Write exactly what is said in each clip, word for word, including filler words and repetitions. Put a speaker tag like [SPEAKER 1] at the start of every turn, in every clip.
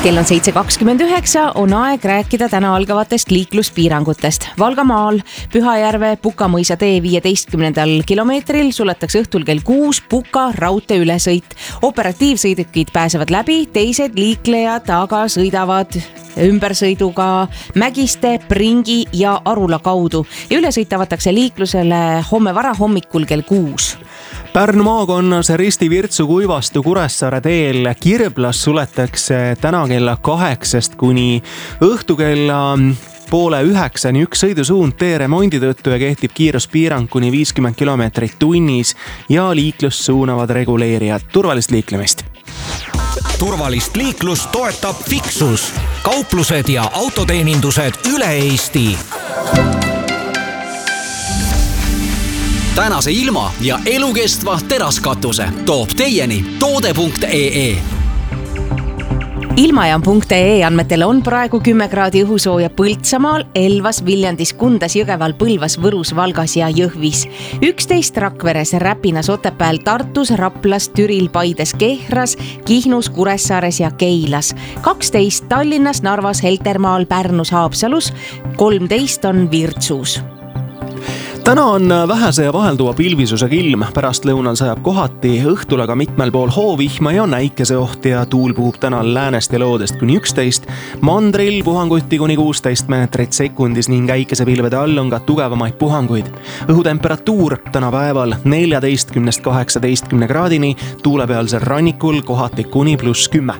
[SPEAKER 1] kell on seitse kakskümmend üheksa, on aeg rääkida täna algavatest liikluspiirangutest. Valgamaal Pühajärve Pukamõisa tee viieteistkümnendal kilomeetril suletakse õhtul kell kuus Puka raudtee ülesõit. Operatiivsõidukid pääsevad läbi, teised liiklejad aga sõidavad ümbersõiduga Mägiste, Pringi ja Arula kaudu ja ülesõit avatakse liiklusele homme varahommikul kell kuus.
[SPEAKER 2] Pärnu maakonnas Risti-Virtsu Kuivastu Kuressaare teel Kirblas suletakse täna kella kaheksast kuni õhtu kella poole üheksani üks sõidusuund tee remondi tõttu ja kehtib kiiruspiirang kuni viiskümmend kilomeetrit tunnis ja liiklust suunavad reguleerijad. Turvalist liiklemist!
[SPEAKER 3] Turvalist liiklust toetab Fixus, kauplused ja autoteenindused üle Eesti. Tänase ilma ja elukestva teraskatuse toob teieni toode punkt ee.
[SPEAKER 1] Ilmajaam punkt ee andmetel on praegu kümme kraadi õhusooja Põltsamaal, Elvas, Viljandis, Kundas, Jõgeval, Põlvas, Võrus, Valgas ja Jõhvis. üksteist Rakveres, Räpinas, Otepääl, Tartus, Raplas, Türil, Paides, Kehras, Kihnus, Kuressaares ja Keilas. kaksteist Tallinnas, Narvas, Heltermaal, Pärnus, Haapsalus, kolmteist on Virtsus.
[SPEAKER 2] Täna on vähese ja vahelduva pilvisusega ilm, pärast lõunal sajab kohati, õhtul aga mitmel pool hoovihma ja näikeseoht ja tuul puhub täna läänest ja loodest kuni üksteist. Mandril puhanguti kuni kuusteist meetrit sekundis ning äikesepilvede all on ka tugevamaid puhanguid. Õhutemperatuur täna päeval neljateistkümnest kaheksateistkümne kraadini, tuulepealsel rannikul kohati kuni pluss kümme.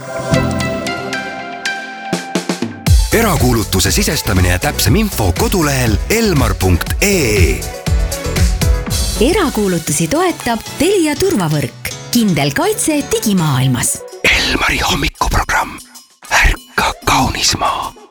[SPEAKER 4] Erakuulutuse sisestamine ja täpsem info kodulehel elmar punkt ee.
[SPEAKER 5] Erakuulutusi toetab Telia turvavõrk. Kindel kaitse digimaailmas.
[SPEAKER 4] Elmari hommikuprogramm. Ärka kaunis maa.